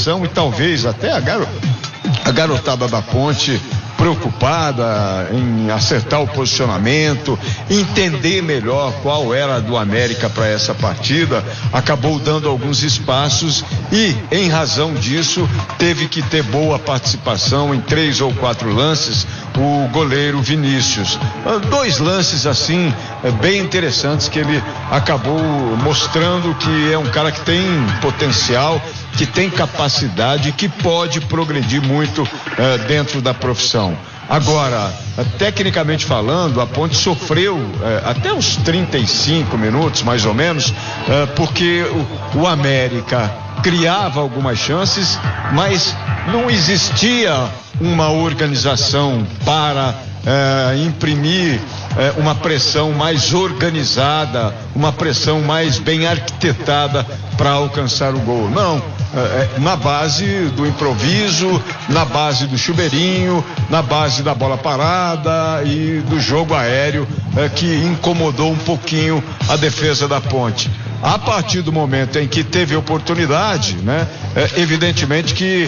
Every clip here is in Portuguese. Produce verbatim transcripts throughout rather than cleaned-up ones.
participação e talvez até a, garo, a garotada da Ponte preocupada em acertar o posicionamento, entender melhor qual era a do América para essa partida, acabou dando alguns espaços e, em razão disso, teve que ter boa participação em três ou quatro lances o goleiro Vinícius. Dois lances assim bem interessantes que ele acabou mostrando que é um cara que tem potencial, que tem capacidade, que pode progredir muito uh, dentro da profissão. Agora, uh, tecnicamente falando, a Ponte sofreu uh, até uns trinta e cinco minutos, mais ou menos, uh, porque o, o América criava algumas chances, mas não existia uma organização para uh, imprimir uh, uma pressão mais organizada, uma pressão mais bem arquitetada para alcançar o gol. Não. Na base do improviso, na base do chuveirinho, na base da bola parada e do jogo aéreo, é, que incomodou um pouquinho a defesa da Ponte. A partir do momento em que teve oportunidade, né, é, evidentemente que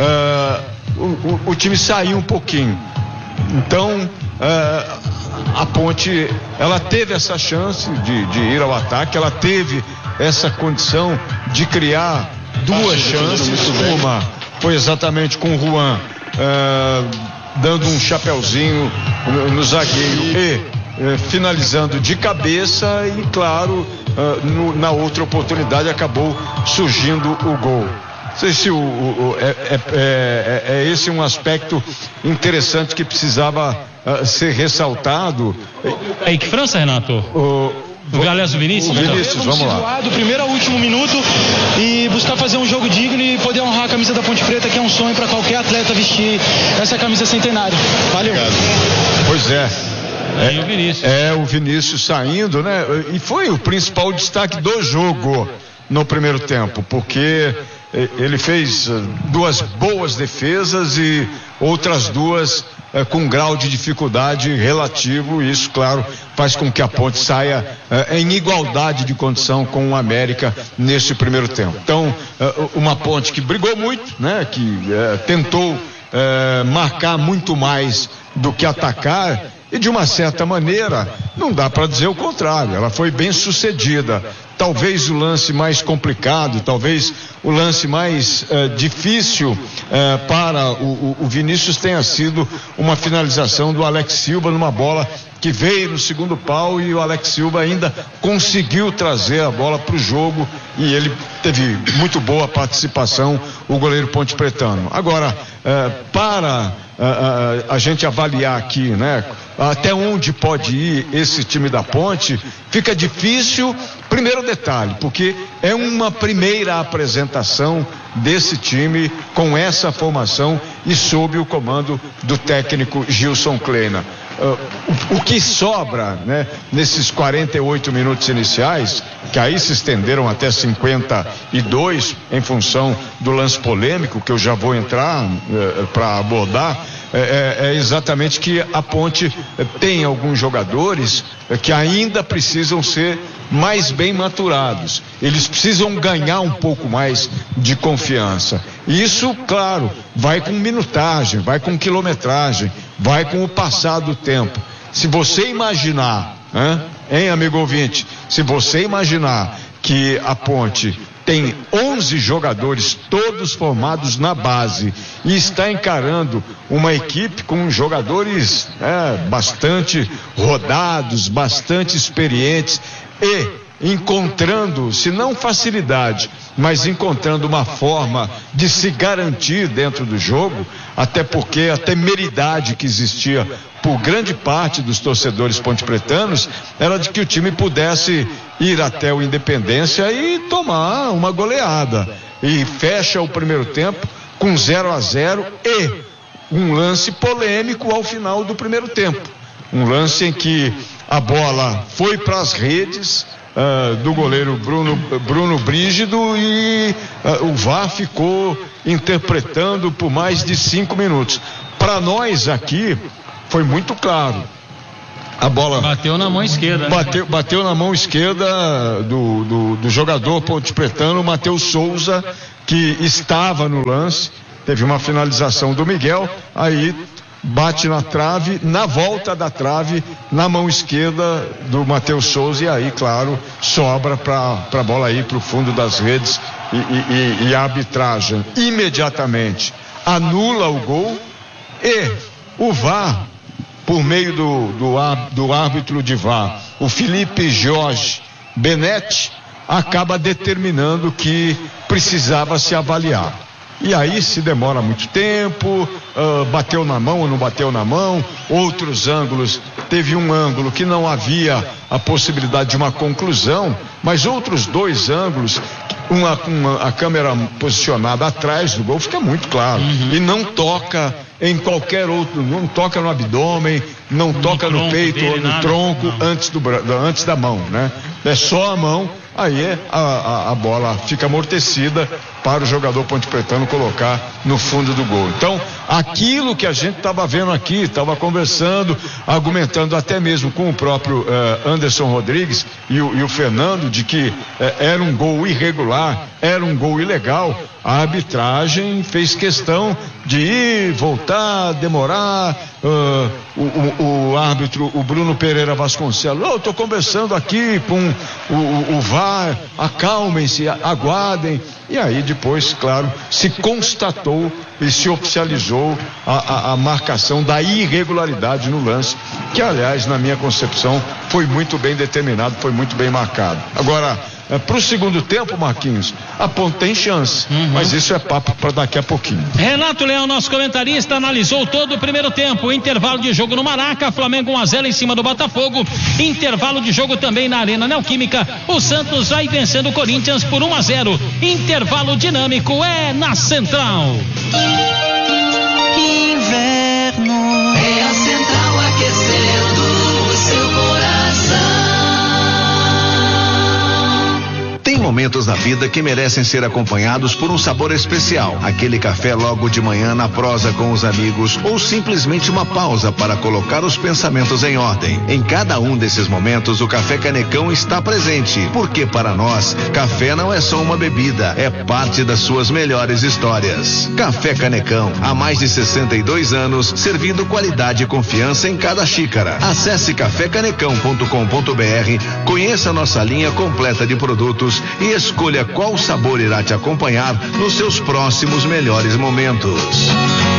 é, o, o, o time saiu um pouquinho. Então, é, a Ponte, ela teve essa chance de, de ir ao ataque, ela teve essa condição de criar duas chances. Uma foi exatamente com o Juan uh, dando um chapeuzinho no, no zagueiro e uh, finalizando de cabeça e, claro, uh, no, na outra oportunidade acabou surgindo o gol. Não sei se o, o, é, é, é, é esse um aspecto interessante que precisava uh, ser ressaltado. Aí, que França, Renato? O, Do Aliás, o Vinícius? O Vinícius, vamos, vamos lá. Do primeiro ao último minuto e buscar fazer um jogo digno e poder honrar a camisa da Ponte Preta, que é um sonho para qualquer atleta vestir essa camisa centenária. Valeu. Obrigado. Pois é. É, é, o Vinícius. é o Vinícius saindo, né? E foi o principal destaque do jogo no primeiro tempo, porque ele fez duas boas defesas e outras duas é, com grau de dificuldade relativo, e isso, claro, faz com que a Ponte saia é, em igualdade de condição com o América nesse primeiro tempo. Então, é, uma Ponte que brigou muito, né? Que é, tentou é, marcar muito mais do que atacar, e de uma certa maneira não dá para dizer o contrário, ela foi bem sucedida. Talvez o lance mais complicado, talvez o lance mais uh, difícil uh, para o, o Vinícius tenha sido uma finalização do Alex Silva numa bola que veio no segundo pau, e o Alex Silva ainda conseguiu trazer a bola para o jogo, e ele teve muito boa participação, o goleiro Ponte Pretano. Agora, uh, para uh, uh, a gente avaliar aqui, né, até onde pode ir esse time da Ponte, fica difícil. Primeiro detalhe, porque é uma primeira apresentação desse time com essa formação e sob o comando do técnico Gilson Kleina. Uh, o, o que sobra, né, nesses quarenta e oito minutos iniciais, que aí se estenderam até cinquenta e dois em função do lance polêmico, que eu já vou entrar uh, para abordar, é, é exatamente que a Ponte tem alguns jogadores que ainda precisam ser mais bem maturados. Eles precisam ganhar um pouco mais de confiança. E isso, claro, vai com minutagem, vai com quilometragem, vai com o passar do tempo. Se você imaginar, hein, hein, amigo ouvinte, se você imaginar que a Ponte tem onze jogadores, todos formados na base, e está encarando uma equipe com jogadores é, bastante rodados, bastante experientes, e encontrando, se não facilidade, mas encontrando uma forma de se garantir dentro do jogo, até porque a temeridade que existia por grande parte dos torcedores pontepretanos era de que o time pudesse ir até o Independência e tomar uma goleada. E fecha o primeiro tempo com zero a zero e um lance polêmico ao final do primeiro tempo. Um lance em que a bola foi para as redes uh, do goleiro Bruno, Bruno Brígido, e uh, o V A R ficou interpretando por mais de cinco minutos. Para nós aqui foi muito claro. A bola bateu na mão esquerda. Bateu, né? bateu na mão esquerda do, do, do jogador pontepretano, Matheus Souza, que estava no lance, teve uma finalização do Miguel, aí bate na trave, na volta da trave, na mão esquerda do Matheus Souza, e aí, claro, sobra para a bola ir para o fundo das redes, e, e, e a arbitragem imediatamente anula o gol, e o V A R, por meio do, do, do árbitro de V A R, o Felipe Jorge Benetti, acaba determinando que precisava se avaliar. E aí se demora muito tempo, uh, bateu na mão ou não bateu na mão, outros ângulos, teve um ângulo que não havia a possibilidade de uma conclusão, mas outros dois ângulos, uma com a câmera posicionada atrás do gol, fica muito claro, uhum. E não toca em qualquer outro, não toca no abdômen, não no toca no peito ou no nada, tronco antes, do, antes da mão, né? É só a mão, aí a, a, a bola fica amortecida para o jogador pontepretano colocar no fundo do gol. Então, aquilo que a gente estava vendo aqui, estava conversando, argumentando até mesmo com o próprio uh, Anderson Rodrigues e o, e o Fernando, de que uh, era um gol irregular, era um gol ilegal, a arbitragem fez questão de ir, voltar, demorar, uh, o, o, o árbitro, o Bruno Pereira Vasconcelos, oh, eu estou conversando aqui com o, o, o V A R, acalmem-se, aguardem, e aí depois, claro, se constatou e se oficializou a, a, a marcação da irregularidade no lance, que aliás, na minha concepção, foi muito bem determinado, foi muito bem marcado. Agora, é, para o segundo tempo, Marquinhos, a Ponte tem chance, uhum. Mas isso é papo para daqui a pouquinho. Renato Leão, nosso comentarista, analisou todo o primeiro tempo. Intervalo de jogo no Maraca, Flamengo um a zero em cima do Botafogo. Intervalo de jogo também na Arena Neoquímica. O Santos vai vencendo o Corinthians por um a zero. Intervalo dinâmico é na Central. Inverno é a Central aquecendo o seu coração. Tem momentos na vida que merecem ser acompanhados por um sabor especial. Aquele café logo de manhã na prosa com os amigos, ou simplesmente uma pausa para colocar os pensamentos em ordem. Em cada um desses momentos, o Café Canecão está presente, porque para nós, café não é só uma bebida, é parte das suas melhores histórias. Café Canecão, há mais de sessenta e dois anos, servindo qualidade e confiança em cada xícara. Acesse café canecão ponto com ponto br, conheça nossa linha completa de produtos e escolha qual sabor irá te acompanhar nos seus próximos melhores momentos.